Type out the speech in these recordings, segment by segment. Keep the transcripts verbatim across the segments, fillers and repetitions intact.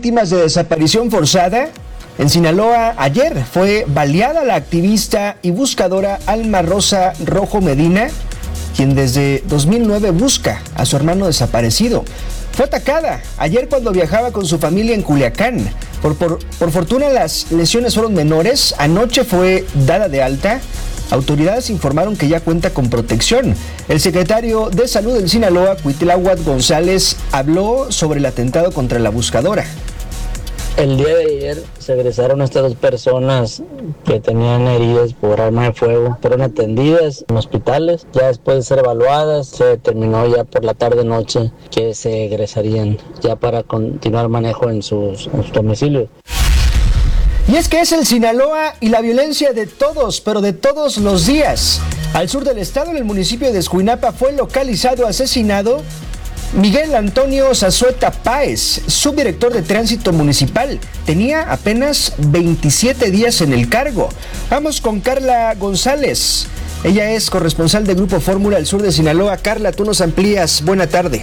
víctimas de desaparición forzada. En Sinaloa, ayer fue baleada la activista y buscadora Alma Rosa Rojo Medina, quien desde dos mil nueve busca a su hermano desaparecido. Fue atacada ayer cuando viajaba con su familia en Culiacán. Por, por, por fortuna las lesiones fueron menores. Anoche fue dada de alta. Autoridades informaron que ya cuenta con protección. El secretario de Salud en Sinaloa, Cuitláhuac González, habló sobre el atentado contra la buscadora. El día de ayer se egresaron estas dos personas que tenían heridas por arma de fuego. Fueron atendidas en hospitales. Ya después de ser evaluadas, se determinó ya por la tarde-noche que se egresarían ya para continuar manejo en sus, en sus domicilios. Y es que es el Sinaloa y la violencia de todos, pero de todos los días. Al sur del estado, en el municipio de Escuinapa, fue localizado asesinado Miguel Antonio Zazueta Páez, subdirector de Tránsito Municipal. Tenía apenas veintisiete días en el cargo. Vamos con Carla González. Ella es corresponsal de Grupo Fórmula al sur de Sinaloa. Carla, tú nos amplías. Buena tarde.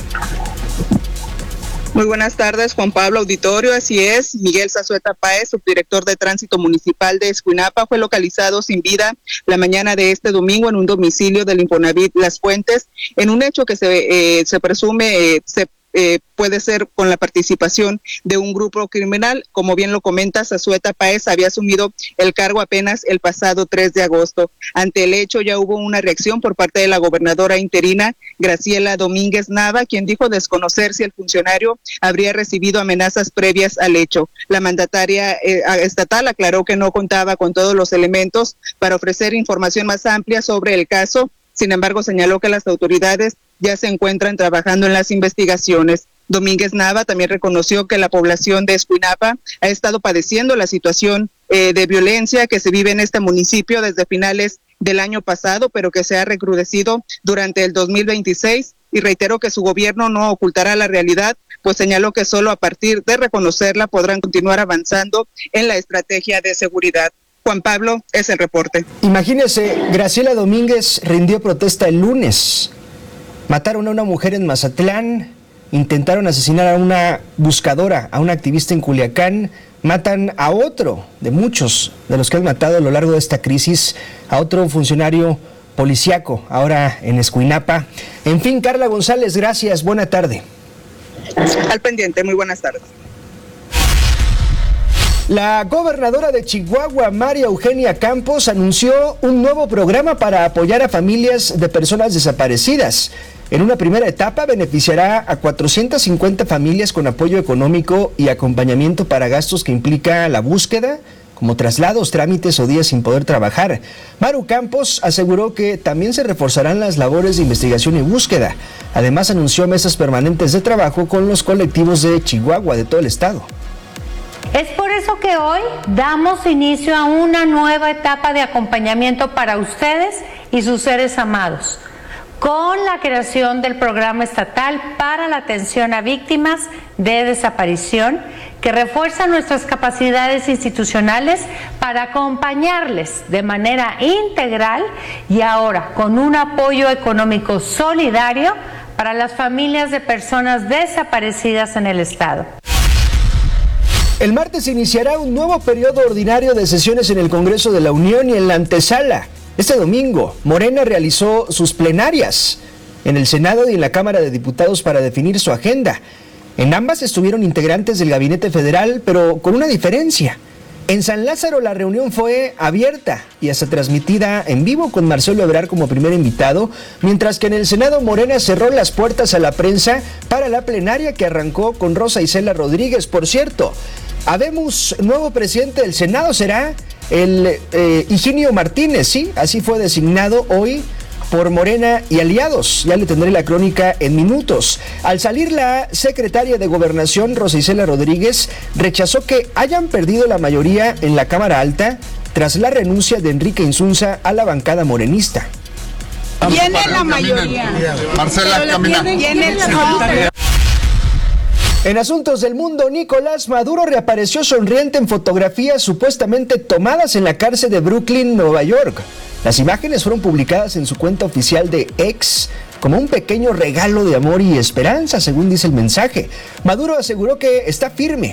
Muy buenas tardes, Juan Pablo Auditorio. Así es, Miguel Zazueta Páez, subdirector de Tránsito Municipal de Escuinapa, fue localizado sin vida la mañana de este domingo en un domicilio del Infonavit Las Fuentes, en un hecho que se, eh, se presume eh, se Eh, puede ser con la participación de un grupo criminal. Como bien lo comenta, Zazueta Páez había asumido el cargo apenas el pasado tres de agosto. Ante el hecho ya hubo una reacción por parte de la gobernadora interina, Graciela Domínguez Nava, quien dijo desconocer si el funcionario habría recibido amenazas previas al hecho. La mandataria eh, estatal aclaró que no contaba con todos los elementos para ofrecer información más amplia sobre el caso. Sin embargo, señaló que las autoridades ya se encuentran trabajando en las investigaciones. Domínguez Nava también reconoció que la población de Escuinapa ha estado padeciendo la situación eh, de violencia que se vive en este municipio desde finales del año pasado, pero que se ha recrudecido durante el dos mil veintiséis, y reiteró que su gobierno no ocultará la realidad, pues señaló que solo a partir de reconocerla podrán continuar avanzando en la estrategia de seguridad. Juan Pablo, es el reporte. Imagínese, Graciela Domínguez rindió protesta el lunes. Mataron a una mujer en Mazatlán, intentaron asesinar a una buscadora, a una activista en Culiacán, matan a otro de muchos de los que han matado a lo largo de esta crisis, a otro funcionario policíaco, ahora en Escuinapa. En fin, Carla González, gracias, buena tarde. Al pendiente, muy buenas tardes. La gobernadora de Chihuahua, María Eugenia Campos, anunció un nuevo programa para apoyar a familias de personas desaparecidas. En una primera etapa beneficiará a cuatrocientas cincuenta familias con apoyo económico y acompañamiento para gastos que implica la búsqueda, como traslados, trámites o días sin poder trabajar. Maru Campos aseguró que también se reforzarán las labores de investigación y búsqueda. Además, anunció mesas permanentes de trabajo con los colectivos de Chihuahua, de todo el estado. Es por eso que hoy damos inicio a una nueva etapa de acompañamiento para ustedes y sus seres amados, con la creación del Programa Estatal para la Atención a Víctimas de Desaparición, que refuerza nuestras capacidades institucionales para acompañarles de manera integral y ahora con un apoyo económico solidario para las familias de personas desaparecidas en el Estado. El martes iniciará un nuevo periodo ordinario de sesiones en el Congreso de la Unión y en la antesala. Este domingo, Morena realizó sus plenarias en el Senado y en la Cámara de Diputados para definir su agenda. En ambas estuvieron integrantes del Gabinete Federal, pero con una diferencia. En San Lázaro la reunión fue abierta y hasta transmitida en vivo con Marcelo Ebrard como primer invitado, mientras que en el Senado Morena cerró las puertas a la prensa para la plenaria que arrancó con Rosa Isela Rodríguez. Por cierto, habemos nuevo presidente del Senado, será el eh, Higinio Martínez, sí, así fue designado hoy por Morena y aliados. Ya le tendré la crónica en minutos. Al salir, la secretaria de Gobernación, Rosa Isela Rodríguez, rechazó que hayan perdido la mayoría en la Cámara Alta tras la renuncia de Enrique Insunza a la bancada morenista. Tiene la mayoría. Marcela, camina. Tiene la mayoría. En asuntos del mundo, Nicolás Maduro reapareció sonriente en fotografías supuestamente tomadas en la cárcel de Brooklyn, Nueva York. Las imágenes fueron publicadas en su cuenta oficial de X como un pequeño regalo de amor y esperanza, según dice el mensaje. Maduro aseguró que está firme